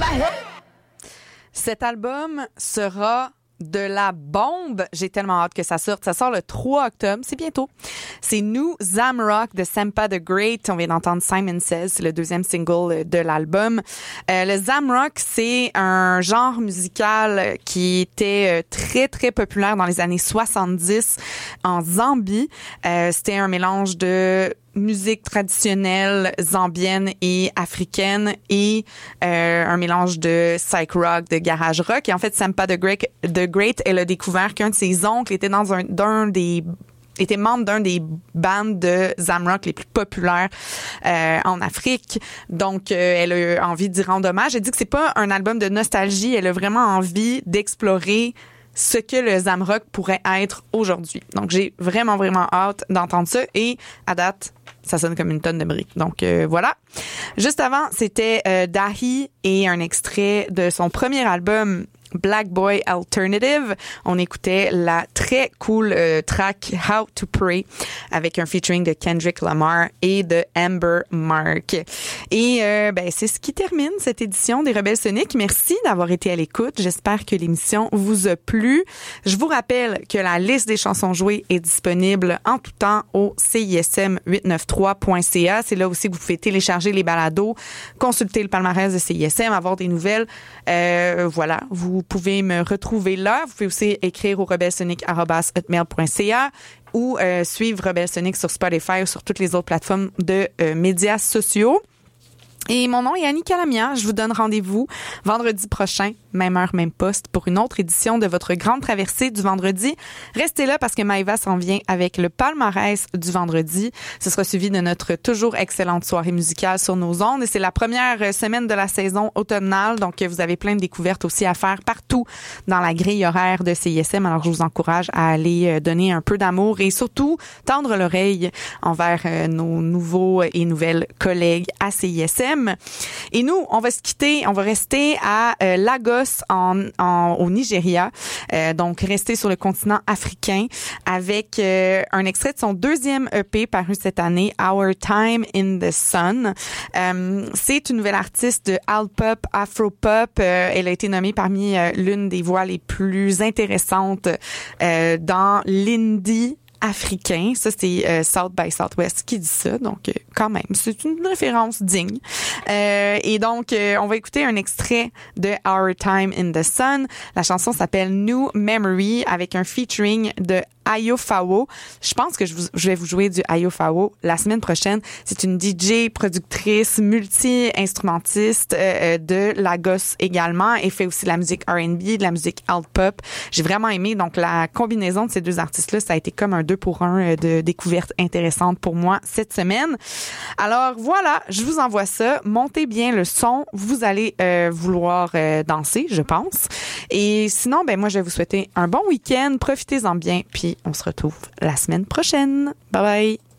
Cet album sera de la bombe. J'ai tellement hâte que ça sorte. Ça sort le 3 octobre. C'est bientôt. C'est New Zamrock de Sampa the Great. On vient d'entendre Simon Says. C'est le deuxième single de l'album. Le Zamrock, c'est un genre musical qui était très, très populaire dans les années 70 en Zambie. C'était un mélange de musique traditionnelle zambienne et africaine et un mélange de psych rock, de garage rock. Et en fait, Sampa the Great, elle a découvert qu'un de ses oncles était était membre d'un des bands de Zamrock les plus populaires en Afrique. Donc, elle a envie d'y rendre hommage. Elle dit que c'est pas un album de nostalgie. Elle a vraiment envie d'explorer ce que le Zamrock pourrait être aujourd'hui. Donc, j'ai vraiment, vraiment hâte d'entendre ça. Et à date, ça sonne comme une tonne de briques. Donc, voilà. Juste avant, c'était Dahi et un extrait de son premier album, Black Boy Alternative. On écoutait la très cool track How to Pray avec un featuring de Kendrick Lamar et de Amber Mark. Et c'est ce qui termine cette édition des Rebelles Soniques. Merci d'avoir été à l'écoute. J'espère que l'émission vous a plu. Je vous rappelle que la liste des chansons jouées est disponible en tout temps au CISM893.ca. C'est là aussi que vous pouvez télécharger les balados, consulter le palmarès de CISM, avoir des nouvelles. Voilà, vous pouvez me retrouver là. Vous pouvez aussi écrire au rebelsonic@hotmail.ca ou suivre Rebelle Sonic sur Spotify ou sur toutes les autres plateformes de médias sociaux. Et mon nom est Annie Calamia. Je vous donne rendez-vous vendredi prochain, même heure, même poste, pour une autre édition de votre grande traversée du vendredi. Restez là parce que Maëva s'en vient avec le palmarès du vendredi. Ce sera suivi de notre toujours excellente soirée musicale sur nos ondes. Et c'est la première semaine de la saison automnale. Donc, vous avez plein de découvertes aussi à faire partout dans la grille horaire de CISM. Alors, je vous encourage à aller donner un peu d'amour et surtout tendre l'oreille envers nos nouveaux et nouvelles collègues à CISM. Et nous, on va se quitter, on va rester à Lagos au Nigeria, donc rester sur le continent africain avec un extrait de son deuxième EP paru cette année, Our Time in the Sun. C'est une nouvelle artiste de alt-pop, afro-pop. Elle a été nommée parmi l'une des voix les plus intéressantes dans l'indie africain. Ça, c'est South by Southwest qui dit ça. Donc, quand même, c'est une référence digne. Et donc, on va écouter un extrait de Our Time in the Sun. La chanson s'appelle New Memory avec un featuring de Ayo Fawo. Je pense que je vais vous jouer du Ayo Fawo la semaine prochaine. C'est une DJ, productrice, multi-instrumentiste de Lagos également. Elle fait aussi de la musique R&B, de la musique alt-pop. J'ai vraiment aimé. Donc, la combinaison de ces deux artistes-là, ça a été comme un 2 pour 1 de découvertes intéressantes pour moi cette semaine. Alors, voilà, je vous envoie ça. Montez bien le son. Vous allez vouloir danser, je pense. Et sinon, moi, je vais vous souhaiter un bon week-end. Profitez-en bien. Puis, on se retrouve la semaine prochaine. Bye bye!